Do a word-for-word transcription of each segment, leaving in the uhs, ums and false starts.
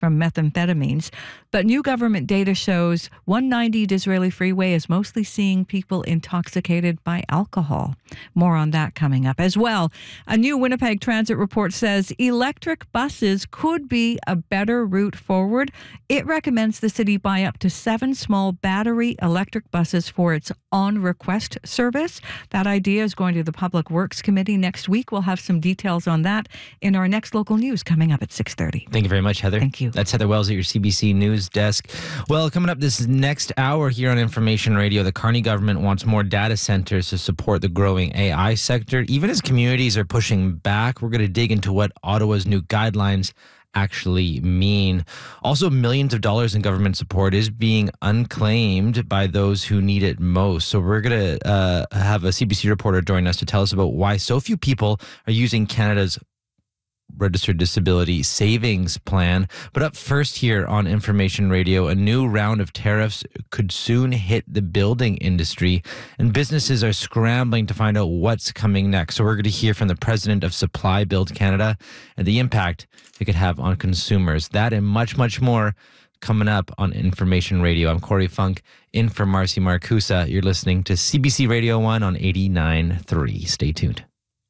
from methamphetamines. But new government data shows one ninetieth Disraeli Freeway is mostly seeing people intoxicated by alcohol. More on that coming up as well. A new Winnipeg Transit report says electric buses could be a better route forward. It recommends the city buy up to seven small battery electric buses for its on-request service. That idea is going to the Public Works Committee next week. We'll have some details on that in our next local news coming up at six thirty. Thank you very much, Heather. Thank you. That's Heather Wells at your C B C News desk. Well, coming up this next hour here on Information Radio, the Carney government wants more data centers to support the growing A I sector. Even as communities are pushing back, we're going to dig into what Ottawa's new guidelines actually mean. Also, millions of dollars in government support is being unclaimed by those who need it most. So we're going to uh, have a C B C reporter join us to tell us about why so few people are using Canada's Registered Disability Savings Plan. But up first here on Information Radio, a new round of tariffs could soon hit the building industry, and businesses are scrambling to find out what's coming next. So we're going to hear from the president of Supply Build Canada and the impact it could have on consumers. That and much, much more coming up on Information Radio. I'm Corey Funk, in for Marcy Marcusa. You're listening to C B C Radio one on eighty-nine point three. Stay tuned.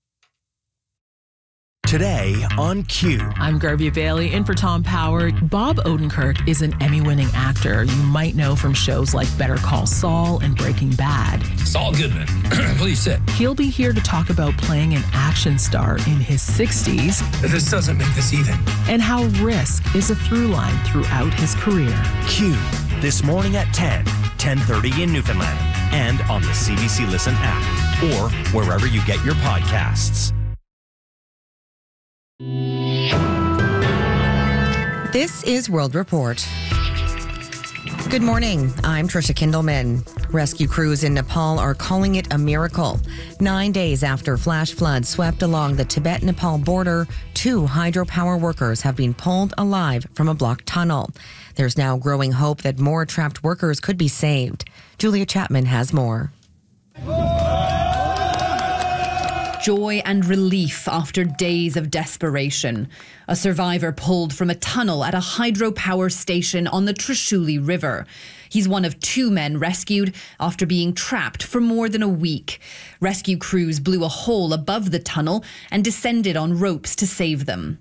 Today on Q. I'm Garvey Bailey, in for Tom Power. Bob Odenkirk is an Emmy-winning actor you might know from shows like Better Call Saul and Breaking Bad. Saul Goodman, please sit. He'll be here to talk about playing an action star in his sixties. This doesn't make this even. And how risk is a through line throughout his career. Q, this morning at ten, ten thirty in Newfoundland, and on the C B C Listen app, or wherever you get your podcasts. This is World Report. Good morning. I'm Trisha Kindleman. Rescue crews in Nepal are calling it a miracle. Nine days after flash floods swept along the Tibet-Nepal border, two hydropower workers have been pulled alive from a blocked tunnel. There's now growing hope that more trapped workers could be saved. Julia Chapman has more. Joy and relief after days of desperation. A survivor pulled from a tunnel at a hydropower station on the Trishuli River. He's one of two men rescued after being trapped for more than a week. Rescue crews blew a hole above the tunnel and descended on ropes to save them.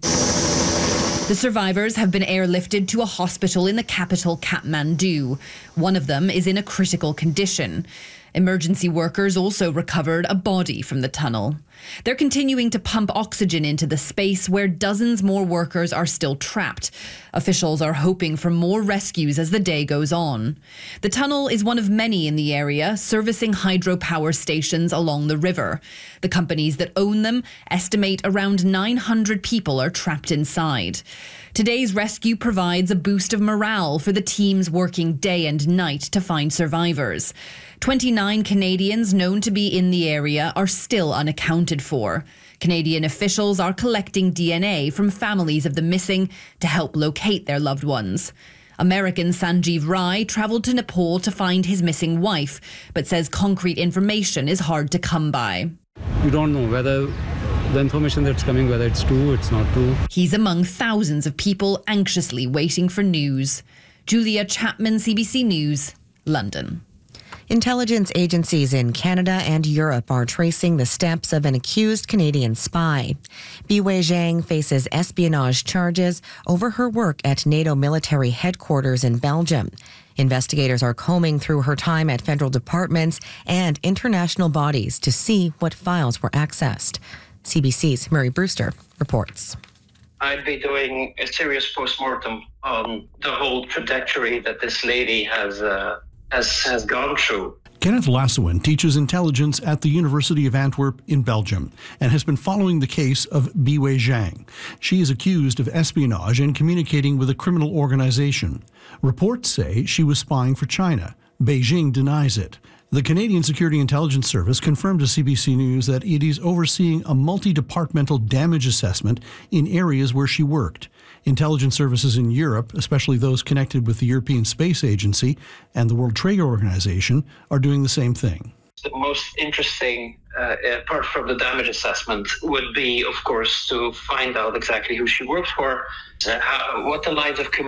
The survivors have been airlifted to a hospital in the capital, Kathmandu. One of them is in a critical condition. Emergency workers also recovered a body from the tunnel. They're continuing to pump oxygen into the space where dozens more workers are still trapped. Officials are hoping for more rescues as the day goes on. The tunnel is one of many in the area, servicing hydropower stations along the river. The companies that own them estimate around nine hundred people are trapped inside. Today's rescue provides a boost of morale for the teams working day and night to find survivors. twenty-nine Canadians known to be in the area are still unaccounted for. Canadian officials are collecting D N A from families of the missing to help locate their loved ones. American Sanjeev Rai travelled to Nepal to find his missing wife, but says concrete information is hard to come by. You don't know whether the information that's coming, whether it's true, it's not true. He's among thousands of people anxiously waiting for news. Julia Chapman, C B C News, London. Intelligence agencies in Canada and Europe are tracing the steps of an accused Canadian spy. Biwei Zhang faces espionage charges over her work at NATO military headquarters in Belgium. Investigators are combing through her time at federal departments and international bodies to see what files were accessed. C B C's Murray Brewster reports. I'd be doing a serious postmortem on the whole trajectory that this lady has uh, has, has gone through. Kenneth Lassouin teaches intelligence at the University of Antwerp in Belgium and has been following the case of Biwei Zhang. She is accused of espionage and communicating with a criminal organization. Reports say she was spying for China. Beijing denies it. The Canadian Security Intelligence Service confirmed to C B C News that it is overseeing a multi-departmental damage assessment in areas where she worked. Intelligence services in Europe, especially those connected with the European Space Agency and the World Trade Organization, are doing the same thing. The most interesting, uh, apart from the damage assessment, would be, of course, to find out exactly who she worked for, uh, how, what the lines of communication